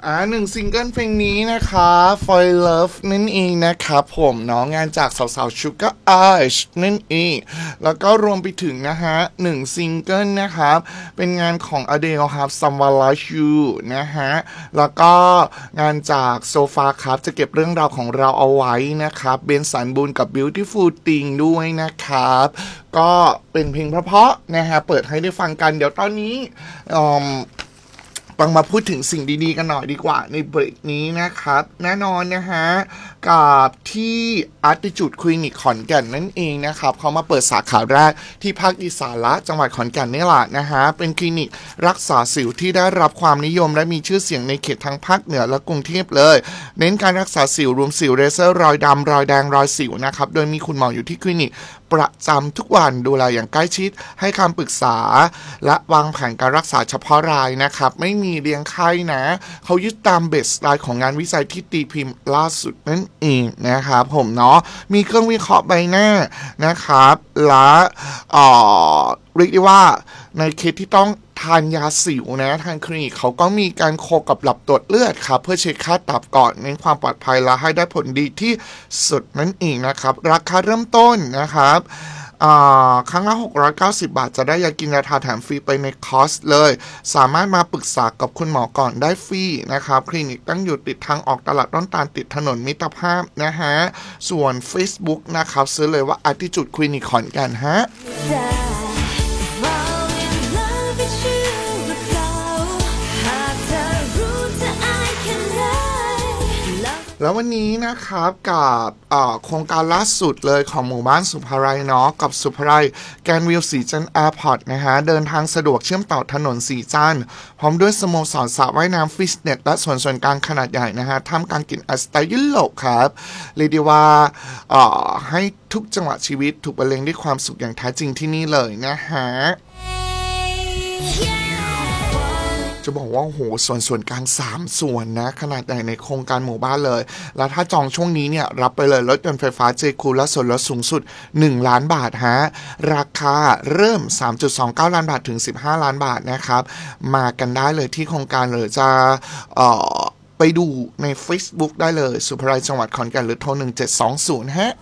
หนึ่งซิงเกิลเพลงนี้นะคะ For Love นั่นเองนะครับผมเนาะงานจากสาวๆ Sugar Ash นั่นเองแล้วก็รวมไปถึงนะฮะหนึ่งซิงเกิลนะครับเป็นงานของ Adele ครับ Someone Like You นะฮะแล้วก็งานจากโซฟาครับจะเก็บเรื่องราวของเราเอาไว้นะครับเบนสันบูนกับ Beautiful Thing ด้วยนะครับก็เป็นเพลงเพราะๆนะฮะเปิดให้ได้ฟังกันเดี๋ยวตอนนี้มาพูดถึงสิ่งดีๆกันหน่อยดีกว่าในเบรกนี้นะครับแน่นอนนะฮะกับที่ Attitude Clinic ขอนแก่นนั่นเองนะครับเขามาเปิดสาขาแรกที่ภาคอีสานละจังหวัดขอนแก่นนี่แหละนะฮะเป็นคลินิกรักษาสิวที่ได้รับความนิยมและมีชื่อเสียงในเขตทั้งภาคเหนือและกรุงเทพเลยเน้นการรักษาสิวรวมสิวเลเซอร์รอยดำรอยแดงรอยสิวนะครับโดยมีคุณหมออยู่ที่คลินิกประจำทุกวันดูแลอย่างใกล้ชิดให้คำปรึกษาและวางแผนการรักษาเฉพาะรายนะครับไม่มีเลี้ยงไข้นะเขายึดตามเบสไลน์ของงานวิจัยที่ตีพิมพ์ล่าสุดนั่นเองนะครับผมเนาะมีเครื่องวิเคราะห์ใบหน้านะครับและเรียกได้ว่าในเคสที่ต้องทานยาสิวนะทางคลินิกเขาก็มีการโคกับหลับตรวจเลือดครับเพื่อเช็คค่าตับก่อนเน้นความปลอดภัยและให้ได้ผลดีที่สุดนั่นเองนะครับราคาเริ่มต้นนะครับครั้งละ690 บาทจะได้ยากินยาทาแถมฟรีไปในคอร์สเลยสามารถมาปรึกษากับคุณหมอก่อนได้ฟรีนะครับคลินิกตั้งอยู่ติดทางออกตลาดต้นตาลติดถนนมิตรภาพนะฮะส่วน Facebook นะครับซื้อเลยว่า Attitude Clinic ขอนแก่นฮะแล้ววันนี้นะครับกับโครงการล่าสุดเลยของหมู่บ้านสุภาลัยเนาะกับสุภาลัยแกนวิวสีจันทร์แอร์พอร์ตนะฮะเดินทางสะดวกเชื่อมต่อถนนสีจันทร์พร้อมด้วยสโมสรสระว่ายน้ำฟิตเนสและส่วนกลางขนาดใหญ่นะฮะทำการกินสไตล์ยุโรปครับเรียกได้ว่าให้ทุกจังหวะชีวิตถูกบรรเลงด้วยความสุขอย่างแท้จริงที่นี่เลยนะฮะจะบอกว่าโหส่วนกลาง3ส่วนนะขนาดใหญ่ในโครงการหมู่บ้านเลยแล้วถ้าจองช่วงนี้เนี่ยรับไปเลยรถยนต์ไฟฟ้าเจคูลและส่วนลดสูงสุด1ล้านบาทฮะราคาเริ่ม 3.29 ล้านบาทถึง15ล้านบาทนะครับมากันได้เลยที่โครงการหรือจะไปดูใน Facebook ได้เลยสุภาลัยจังหวัดขอนแก่นหรือโทร1720ฮะ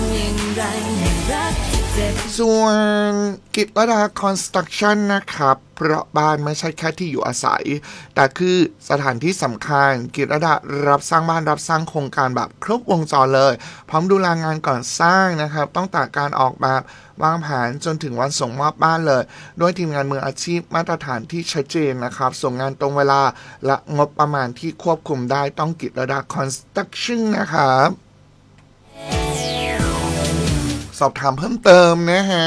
ส่วนกิจระดาคอนสตรักชั่นนะครับเพราะบ้านไม่ใช่แค่ที่อยู่อาศัยแต่คือสถานที่สำคัญกิจระดารับสร้างบ้านรับสร้างโครงการแบบครบวงจรเลยพร้อมดูแลงานก่อนสร้างนะครับตั้งแต่การออกแบบวางแผนจนถึงวันส่งมอบบ้านเลยด้วยทีมงานมืออาชีพมาตรฐานที่ชัดเจนนะครับส่งงานตรงเวลาและงบประมาณที่ควบคุมได้ต้องกิจระดาคอนสตรักชั่นนะครับสอบถามเพิ่มเติมนะฮะ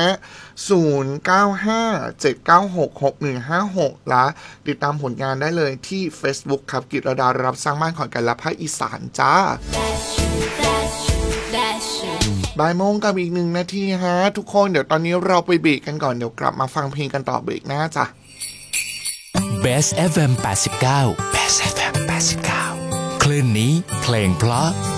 0957966156และติดตามผลงานได้เลยที่ Facebook ครับกิจระดารับสร้างบ้านขอนแก่นและภาคอีสานจ้าบ่ายโมงกับอีก1 นาทีฮะทุกคนเดี๋ยวตอนนี้เราไปเบรกกันก่อนเดี๋ยวกลับมาฟังเพลงกันต่อเบรกหน้าจ้ะ Best FM 89 Best FM 89คลื่นนี้เพลงเพราะ